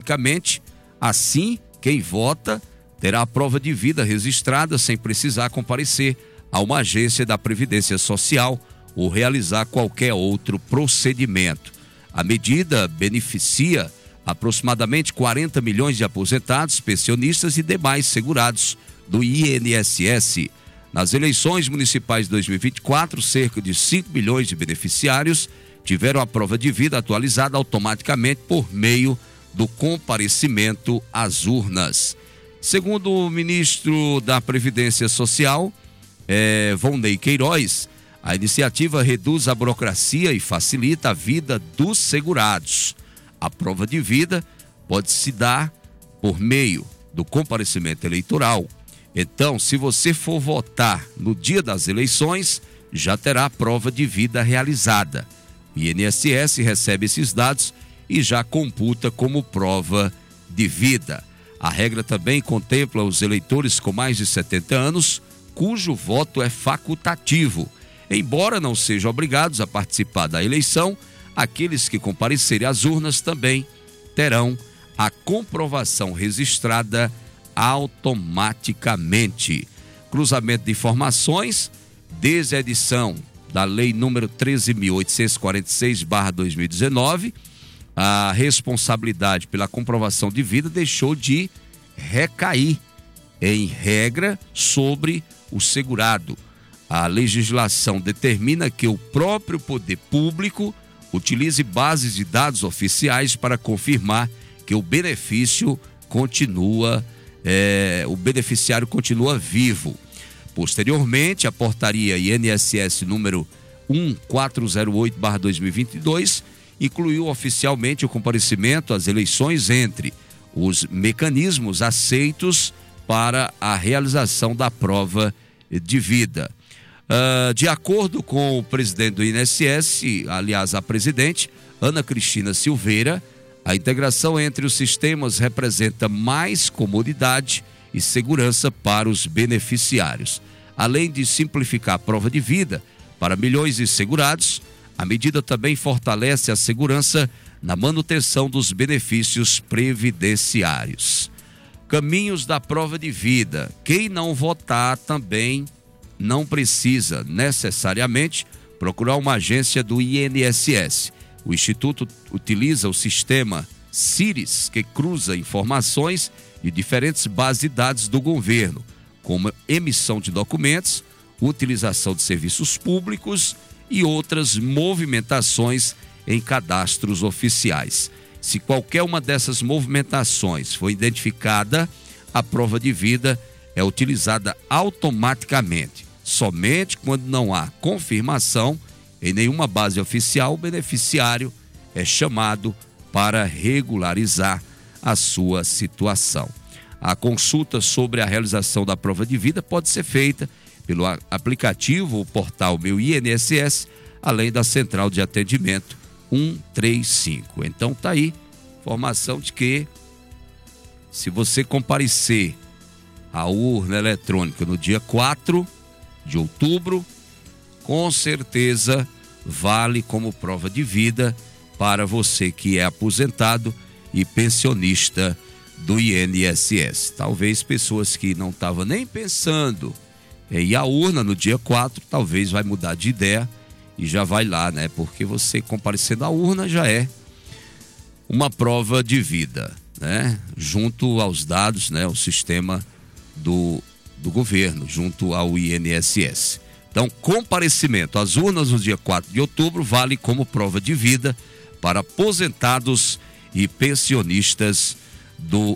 automaticamente. Assim, quem vota terá a prova de vida registrada sem precisar comparecer a uma agência da Previdência Social ou realizar qualquer outro procedimento. A medida beneficia aproximadamente 40 milhões de aposentados, pensionistas e demais segurados do INSS. Nas eleições municipais de 2024, cerca de 5 milhões de beneficiários tiveram a prova de vida atualizada automaticamente por meio do comparecimento às urnas. Segundo o ministro da Previdência Social, Vonei Queiroz, a iniciativa reduz a burocracia e facilita a vida dos segurados. A prova de vida pode se dar por meio do comparecimento eleitoral. Então, se você for votar no dia das eleições, já terá a prova de vida realizada. O INSS recebe esses dados e já computa como prova de vida. A regra também contempla os eleitores com mais de 70 anos, cujo voto é facultativo. Embora não sejam obrigados a participar da eleição, aqueles que comparecerem às urnas também terão a comprovação registrada automaticamente. Cruzamento de informações, desde a edição da Lei número 13.846/2019, a responsabilidade pela comprovação de vida deixou de recair, em regra, sobre o segurado. A legislação determina que o próprio poder público utilize bases de dados oficiais para confirmar que o beneficiário continua vivo. Posteriormente, a portaria INSS número 1408/2022 incluiu oficialmente o comparecimento às eleições entre os mecanismos aceitos para a realização da prova de vida. De acordo com o presidente do INSS, aliás, a presidente, Ana Cristina Silveira, a integração entre os sistemas representa mais comodidade e segurança para os beneficiários. Além de simplificar a prova de vida para milhões de segurados, a medida também fortalece a segurança na manutenção dos benefícios previdenciários. Caminhos da prova de vida. Quem não votar também não precisa necessariamente procurar uma agência do INSS. O Instituto utiliza o sistema CIRIS, que cruza informações de diferentes bases de dados do governo, como emissão de documentos, utilização de serviços públicos e outras movimentações em cadastros oficiais. Se qualquer uma dessas movimentações for identificada, a prova de vida é utilizada automaticamente. Somente quando não há confirmação em nenhuma base oficial, o beneficiário é chamado para regularizar a sua situação. A consulta sobre a realização da prova de vida pode ser feita pelo aplicativo ou portal Meu INSS, além da central de atendimento 135. Então tá aí, informação de que se você comparecer à urna eletrônica no dia 4 de outubro, com certeza vale como prova de vida para você que é aposentado e pensionista do INSS. Talvez pessoas que não estavam nem pensando em ir à urna no dia 4, talvez vai mudar de ideia e já vai lá, né? Porque você comparecendo à urna já é uma prova de vida, né? Junto aos dados, né? O sistema do governo, junto ao INSS. Então, comparecimento às urnas no dia 4 de outubro vale como prova de vida para aposentados e pensionistas do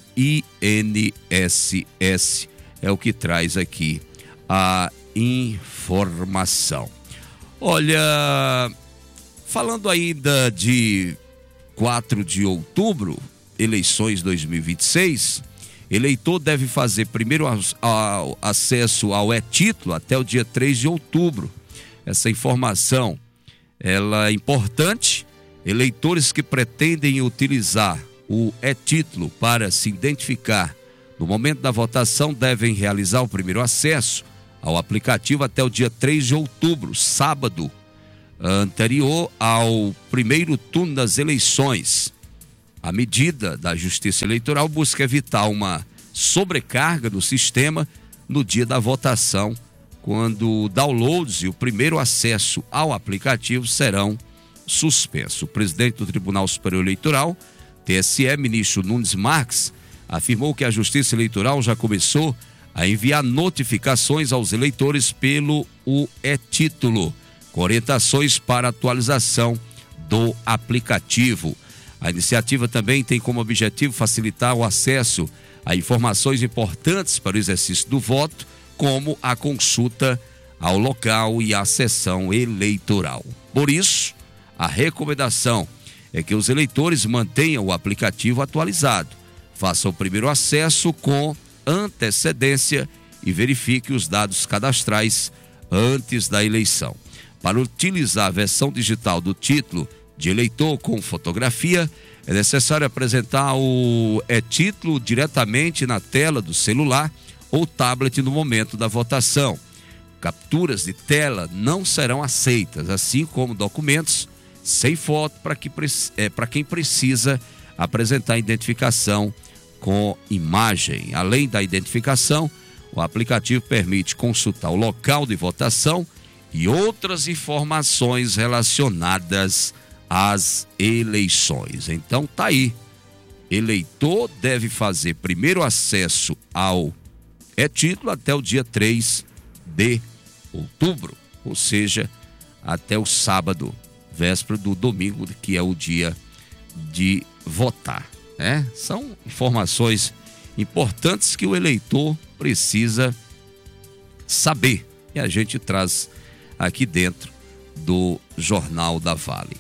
INSS. É o que traz aqui a informação. Olha, falando ainda de 4 de outubro, eleições 2026, eleitor deve fazer primeiro acesso ao e-título até o dia 3 de outubro. Essa informação, ela é importante. Eleitores que pretendem utilizar o e-título para se identificar no momento da votação devem realizar o primeiro acesso ao aplicativo até o dia 3 de outubro, sábado, anterior ao primeiro turno das eleições. A medida da Justiça Eleitoral busca evitar uma sobrecarga do sistema no dia da votação, quando downloads e o primeiro acesso ao aplicativo serão suspensos. O presidente do Tribunal Superior Eleitoral, TSE, ministro Nunes Marques, afirmou que a Justiça Eleitoral já começou a enviar notificações aos eleitores pelo e-título, com orientações para atualização do aplicativo. A iniciativa também tem como objetivo facilitar o acesso a informações importantes para o exercício do voto, como a consulta ao local e a sessão eleitoral. Por isso, a recomendação é que os eleitores mantenham o aplicativo atualizado, façam o primeiro acesso com antecedência e verifique os dados cadastrais antes da eleição. Para utilizar a versão digital do título de eleitor com fotografia, é necessário apresentar o e-título diretamente na tela do celular ou tablet no momento da votação. Capturas de tela não serão aceitas, assim como documentos sem foto para quem precisa apresentar identificação com imagem. Além da identificação, o aplicativo permite consultar o local de votação e outras informações relacionadas às eleições. Então tá aí. Eleitor deve fazer primeiro acesso ao e-título até o dia 3 de outubro, ou seja, até o sábado, véspera do domingo, que é o dia de votar, né? São informações importantes que o eleitor precisa saber e a gente traz aqui dentro do Jornal da Vale.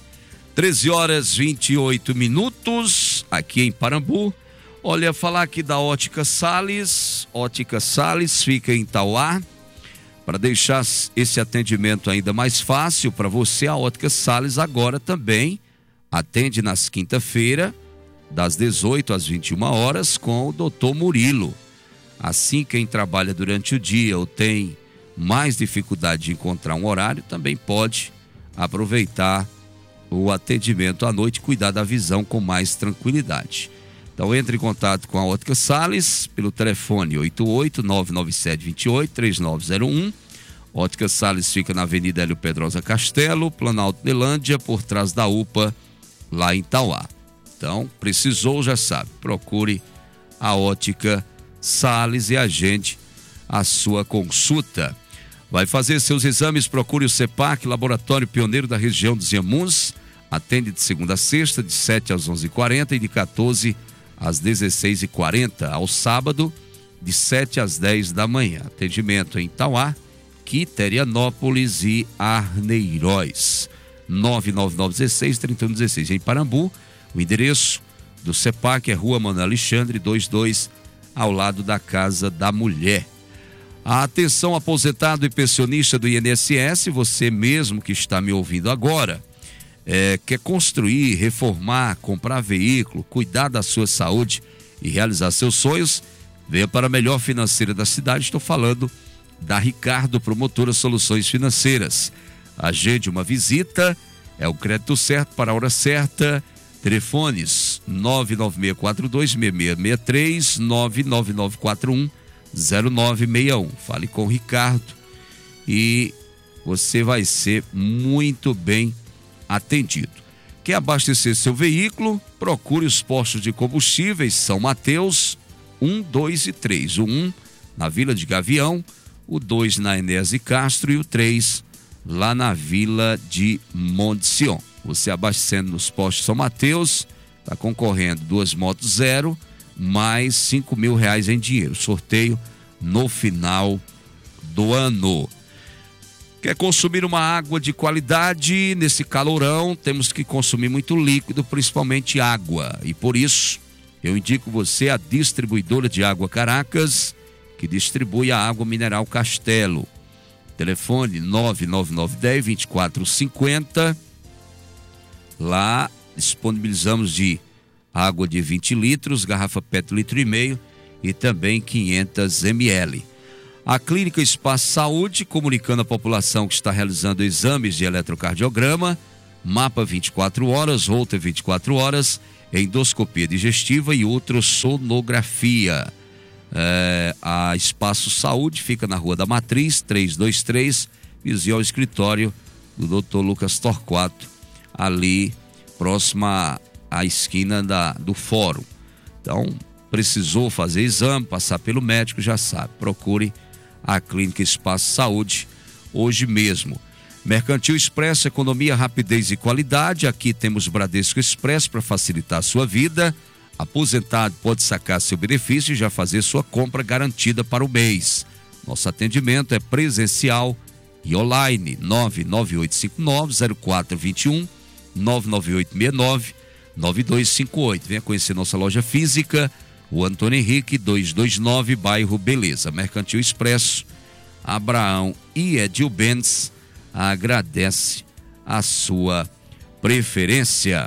13h28 aqui em Parambu. Olha, falar aqui da Ótica Salles. Ótica Salles fica em Itauá. Para deixar esse atendimento ainda mais fácil para você, a Ótica Salles agora também atende nas quinta-feira, das 18 às 21 horas, com o Dr. Murilo. Assim, quem trabalha durante o dia ou tem mais dificuldade de encontrar um horário, também pode aproveitar o atendimento à noite e cuidar da visão com mais tranquilidade. Então entre em contato com a Ótica Salles pelo telefone 88-997-28-3901. Ótica Salles fica na Avenida Hélio Pedrosa Castelo, Planalto Delândia, por trás da UPA, lá em Itauá. Então, precisou, já sabe, procure a Ótica Salles e agende a sua consulta. Vai fazer seus exames, procure o CEPAC, laboratório pioneiro da região dos Inhamuns. Atende de segunda a sexta, de 7 às 11h40 e de 14 às 16h40. Ao sábado, de 7 às 10 da manhã. Atendimento em Itauá, Quiterianópolis e Arneiroz. 99916-3116. Em Parambu, o endereço do CEPAC é Rua Manuel Alexandre, 22, ao lado da Casa da Mulher. Atenção, aposentado e pensionista do INSS, você mesmo que está me ouvindo agora, quer construir, reformar, comprar veículo, cuidar da sua saúde e realizar seus sonhos, venha para a melhor financeira da cidade. Estou falando da Ricardo Promotora Soluções Financeiras. Agende uma visita, é o crédito certo para a hora certa. Telefones 99642-6663, 99941-0961. Fale com o Ricardo e você vai ser muito bem atendido. Quer abastecer seu veículo? Procure os postos de combustíveis São Mateus 1, 2 e 3. O 1 na Vila de Gavião, o 2 na Enéas de Castro e o 3 lá na Vila de Monte Sião. Você abastecendo nos postos São Mateus, está concorrendo 2 motos zero, mais R$5.000 em dinheiro. Sorteio no final do ano. Quer consumir uma água de qualidade? Nesse calorão, temos que consumir muito líquido, principalmente água. E por isso, eu indico você a distribuidora de água Caracas, que distribui a água mineral Castelo. Telefone 99910-2450. Lá disponibilizamos de água de 20 litros, garrafa PET 1,5 litro e também 500 ml. A Clínica Espaço Saúde, comunicando à população que está realizando exames de eletrocardiograma, mapa 24 horas, Holter 24 horas, endoscopia digestiva e ultrassonografia. A Espaço Saúde fica na Rua da Matriz, 323, vizinho ao escritório do Dr. Lucas Torquato, ali próxima à esquina do Fórum. Então, precisou fazer exame, passar pelo médico, já sabe, procure a Clínica Espaço Saúde hoje mesmo. Mercantil Expresso, economia, rapidez e qualidade. Aqui temos Bradesco Expresso para facilitar a sua vida. Aposentado pode sacar seu benefício e já fazer sua compra garantida para o mês. Nosso atendimento é presencial e online. 99859-0421, 99869-9258. Venha conhecer nossa loja física, o Antônio Henrique 229, bairro Beleza. Mercantil Expresso, Abraão e Edil Benz agradece a sua preferência.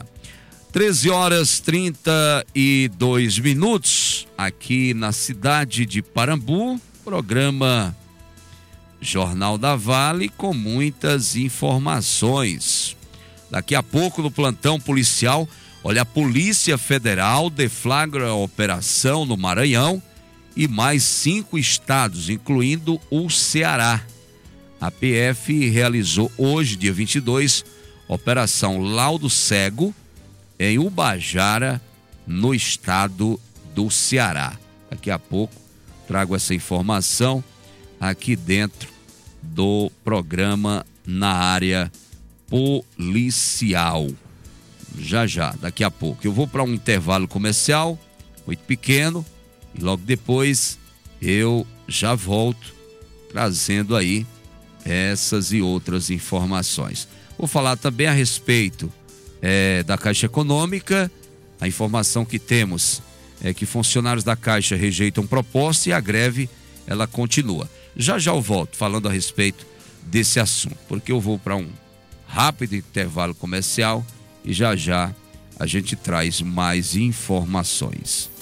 13h32 aqui na cidade de Parambu, programa Jornal da Vale com muitas informações. Daqui a pouco no plantão policial, olha, a Polícia Federal deflagra a operação no Maranhão e mais 5 estados, incluindo o Ceará. A PF realizou hoje, dia 22, Operação Laudo Cego, em Ubajara, no estado do Ceará. Daqui a pouco trago essa informação aqui dentro do programa na área policial. Já, daqui a pouco. Eu vou para um intervalo comercial, muito pequeno, e logo depois eu já volto trazendo aí essas e outras informações. Vou falar também a respeito da Caixa Econômica. A informação que temos é que funcionários da Caixa rejeitam proposta e a greve ela continua. Já eu volto falando a respeito desse assunto, porque eu vou para um rápido intervalo comercial e já a gente traz mais informações.